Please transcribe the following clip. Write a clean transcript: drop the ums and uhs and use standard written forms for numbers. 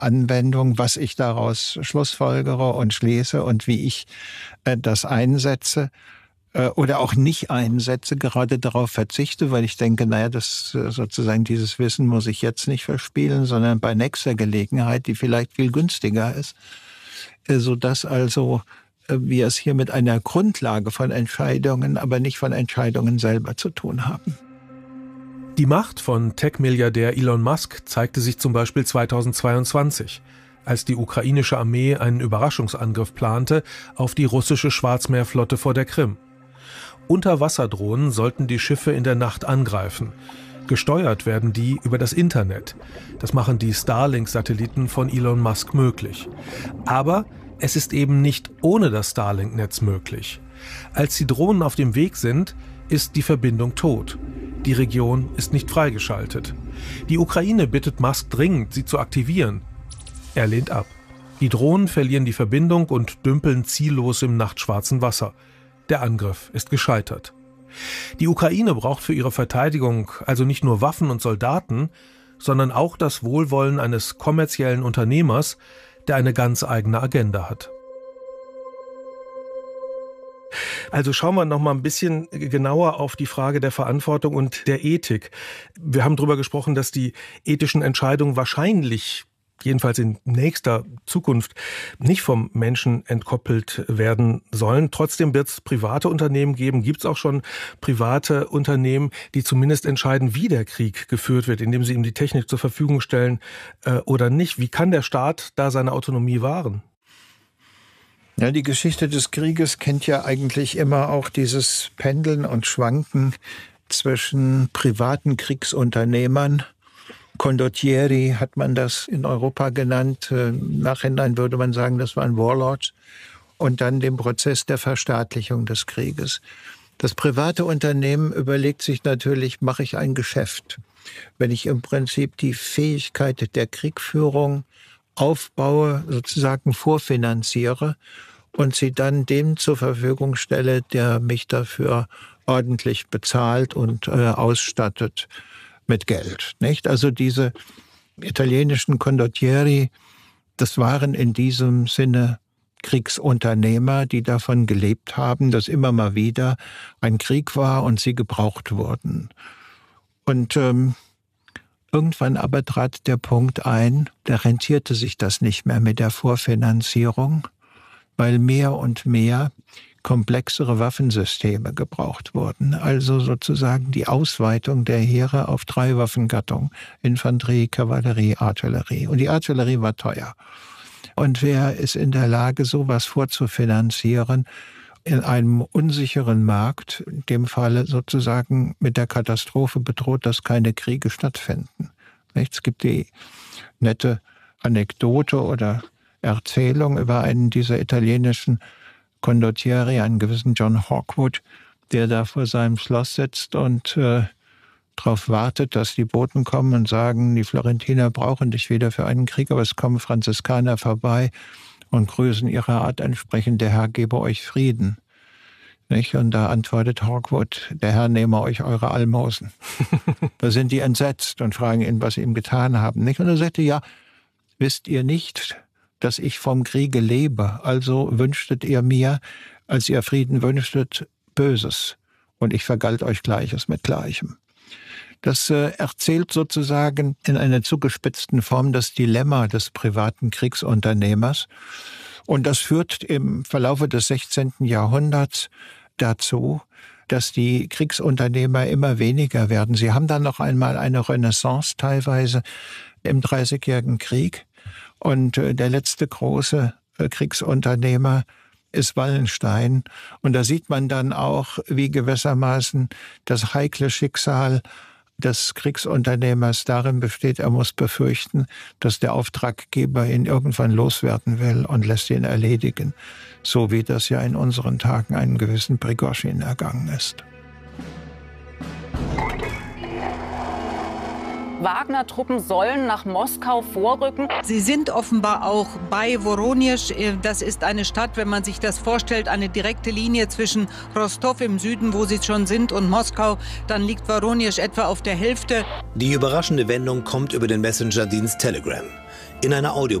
Anwendung, was ich daraus schlussfolgere und schließe und wie ich das einsetze oder auch nicht einsetze, gerade darauf verzichte, weil ich denke, das sozusagen dieses Wissen muss ich jetzt nicht verspielen, sondern bei nächster Gelegenheit, die vielleicht viel günstiger ist, sodass also wir es hier mit einer Grundlage von Entscheidungen, aber nicht von Entscheidungen selber zu tun haben. Die Macht von Tech-Milliardär Elon Musk zeigte sich zum Beispiel 2022, als die ukrainische Armee einen Überraschungsangriff plante auf die russische Schwarzmeerflotte vor der Krim. Unterwasserdrohnen sollten die Schiffe in der Nacht angreifen. Gesteuert werden die über das Internet. Das machen die Starlink-Satelliten von Elon Musk möglich. Aber es ist eben nicht ohne das Starlink-Netz möglich. Als die Drohnen auf dem Weg sind, ist die Verbindung tot. Die Region ist nicht freigeschaltet. Die Ukraine bittet Musk dringend, sie zu aktivieren. Er lehnt ab. Die Drohnen verlieren die Verbindung und dümpeln ziellos im nachtschwarzen Wasser. Der Angriff ist gescheitert. Die Ukraine braucht für ihre Verteidigung also nicht nur Waffen und Soldaten, sondern auch das Wohlwollen eines kommerziellen Unternehmers, der eine ganz eigene Agenda hat. Also schauen wir noch mal ein bisschen genauer auf die Frage der Verantwortung und der Ethik. Wir haben darüber gesprochen, dass die ethischen Entscheidungen wahrscheinlich, jedenfalls in nächster Zukunft, nicht vom Menschen entkoppelt werden sollen. Trotzdem wird es private Unternehmen geben, gibt es auch schon private Unternehmen, die zumindest entscheiden, wie der Krieg geführt wird, indem sie ihm die Technik zur Verfügung stellen oder nicht. Wie kann der Staat da seine Autonomie wahren? Ja, die Geschichte des Krieges kennt ja eigentlich immer auch dieses Pendeln und Schwanken zwischen privaten Kriegsunternehmern. Condottieri hat man das in Europa genannt. Im Nachhinein würde man sagen, das waren Warlords. Und dann dem Prozess der Verstaatlichung des Krieges. Das private Unternehmen überlegt sich natürlich, mache ich ein Geschäft? Wenn ich im Prinzip die Fähigkeit der Kriegführung aufbaue, sozusagen vorfinanziere und sie dann dem zur Verfügung stelle, der mich dafür ordentlich bezahlt und ausstattet mit Geld, nicht? Also diese italienischen Condottieri, das waren in diesem Sinne Kriegsunternehmer, die davon gelebt haben, dass immer mal wieder ein Krieg war und sie gebraucht wurden. Und irgendwann aber trat der Punkt ein, da rentierte sich das nicht mehr mit der Vorfinanzierung, weil mehr und mehr komplexere Waffensysteme gebraucht wurden. Also sozusagen die Ausweitung der Heere auf 3 Waffengattungen: Infanterie, Kavallerie, Artillerie. Und die Artillerie war teuer. Und wer ist in der Lage, sowas vorzufinanzieren in einem unsicheren Markt, in dem Falle sozusagen mit der Katastrophe bedroht, dass keine Kriege stattfinden? Es gibt die nette Anekdote oder Erzählung über einen dieser italienischen Condottieri, einen gewissen John Hawkwood, der da vor seinem Schloss sitzt und darauf wartet, dass die Boten kommen und sagen, die Florentiner brauchen dich wieder für einen Krieg, aber es kommen Franziskaner vorbei und grüßen ihrer Art entsprechend, der Herr gebe euch Frieden. Nicht? Und da antwortet Hawkwood, der Herr nehme euch eure Almosen. Da sind die entsetzt und fragen ihn, was sie ihm getan haben. Nicht? Und er sagte, ja, wisst ihr nicht, dass ich vom Kriege lebe, also wünschtet ihr mir, als ihr Frieden wünschtet, Böses, und ich vergalt euch Gleiches mit Gleichem. Das erzählt sozusagen in einer zugespitzten Form das Dilemma des privaten Kriegsunternehmers, und das führt im Verlaufe des 16. Jahrhunderts dazu, dass die Kriegsunternehmer immer weniger werden. Sie haben dann noch einmal eine Renaissance teilweise im Dreißigjährigen Krieg. Und der letzte große Kriegsunternehmer ist Wallenstein. Und da sieht man dann auch, wie gewissermaßen das heikle Schicksal des Kriegsunternehmers darin besteht, er muss befürchten, dass der Auftraggeber ihn irgendwann loswerden will und lässt ihn erledigen. So wie das ja in unseren Tagen einem gewissen Prigoschin ergangen ist. Wagner-Truppen sollen nach Moskau vorrücken. Sie sind offenbar auch bei Woronisch. Das ist eine Stadt, wenn man sich das vorstellt, eine direkte Linie zwischen Rostow im Süden, wo sie schon sind, und Moskau. Dann liegt Woronisch etwa auf der Hälfte. Die überraschende Wendung kommt über den Messenger-Dienst Telegram. in einer Audio